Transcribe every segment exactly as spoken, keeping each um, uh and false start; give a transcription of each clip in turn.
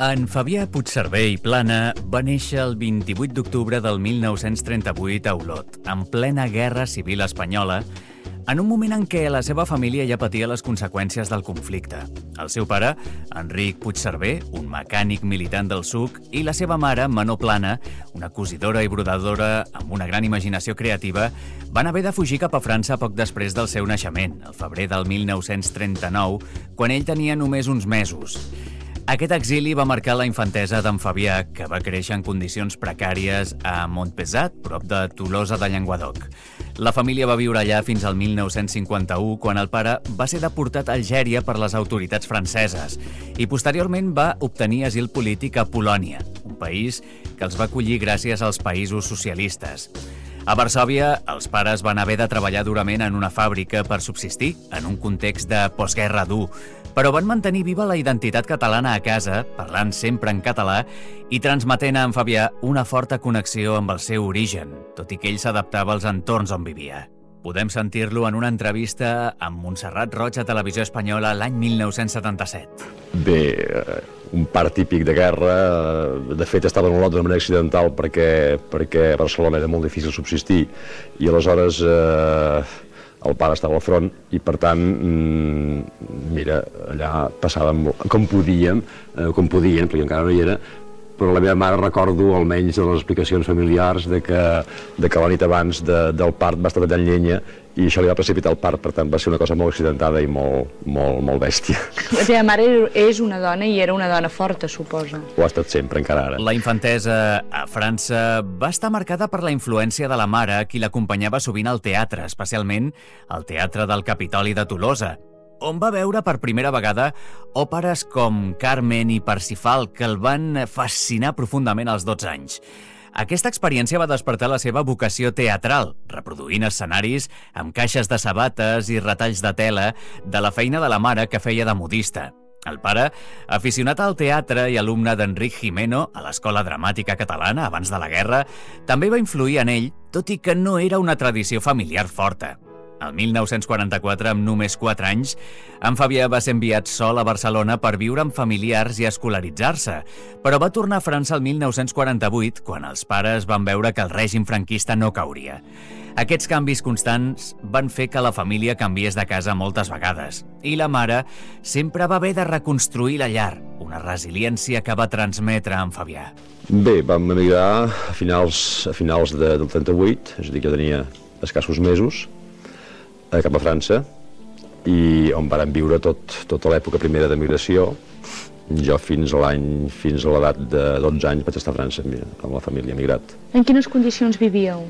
En Fabià Puigcerver i Plana va néixer el vint-i-vuit d'octubre del mil nou-cents trenta-vuit a Olot, en plena Guerra Civil Espanyola, en un moment en què la seva família ja patia les conseqüències del conflicte. El seu pare, Enric Puigcerver, un mecànic militant del S U C, i la seva mare, Manó Plana, una cosidora i brodadora amb una gran imaginació creativa, van haver de fugir cap a França poc després del seu naixement, al febrer del mil nou-cents trenta-nou, quan ell tenia només uns mesos. Aquest exili va marcar la infantesa d'en Fabià, que va créixer en condicions precàries a Montpesat, prop de Tolosa de Llenguadoc. La família va viure allà fins al mil nou-cents cinquanta-u, quan el pare va ser deportat a Algèria per les autoritats franceses i posteriorment va obtenir asil polític a Polònia, un país que els va acollir gràcies als països socialistes. A Varsòvia, els pares van haver de treballar durament en una fàbrica per subsistir en un context de postguerra dur, però van mantenir viva la identitat catalana a casa, parlant sempre en català i transmetent a en Fabià una forta connexió amb el seu origen, tot i que ell s'adaptava als entorns on vivia. Podem sentir-lo en una entrevista amb Montserrat Roig a Televisió Espanyola l'any mil nou-cents setanta-set. Bé, un part típic de guerra. De fet, estava en Olot d'una manera accidental perquè, perquè a Barcelona era molt difícil subsistir i aleshores eh, el pare estava al front i, per tant, mira, allà passàvem com podíem, eh, com podien, perquè encara no hi era, però la meva mare recordo, almenys de les explicacions familiars, de que, de que la nit abans de, del part va estar tallant llenya i això li va precipitar el part, per tant va ser una cosa molt accidentada i molt, molt, molt bèstia. La teva mare és una dona i era una dona forta, suposa. Ho ha estat sempre, encara ara. La infantesa a França va estar marcada per la influència de la mare, qui l'acompanyava sovint al teatre, especialment al Teatre del Capitoli de Tolosa, on va veure per primera vegada òperes com Carmen i Parsifal, que el van fascinar profundament als dotze anys. Aquesta experiència va despertar la seva vocació teatral, reproduint escenaris amb caixes de sabates i retalls de tela de la feina de la mare, que feia de modista. El pare, aficionat al teatre i alumne d'Enric Gimeno a l'Escola Dramàtica Catalana abans de la guerra, també va influir en ell, tot i que no era una tradició familiar forta. El mil nou-cents quaranta-quatre, amb només quatre anys, en Fabià va ser enviat sol a Barcelona per viure amb familiars i escolaritzar-se, però va tornar a França el mil nou-cents quaranta-vuit, quan els pares van veure que el règim franquista no cauria. Aquests canvis constants van fer que la família canviés de casa moltes vegades, i la mare sempre va haver de reconstruir la llar, una resiliència que va transmetre a en Fabià. Bé, vam emigrar a finals, a finals de, del trenta-vuit, és a dir, que tenia escassos mesos, cap a França, i on vàrem viure tot, tota l'època primera de migració. Jo fins a l'any, fins a l'edat de dotze anys vaig estar a França amb la família emigrat. En quines condicions vivíeu?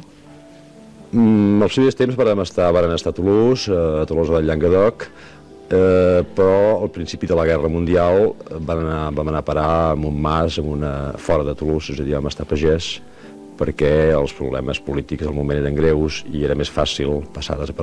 Mm, els primers temps vàrem estar, vàrem estar a Toulouse, a Tolosa del Llenguadoc, eh, però al principi de la Guerra Mundial vam anar, vam anar a parar en un mas, en una, fora de Toulouse, és a dir, vam estar a Pagès, perquè els problemes polítics al moment eren greus i era més fàcil passar desapercebut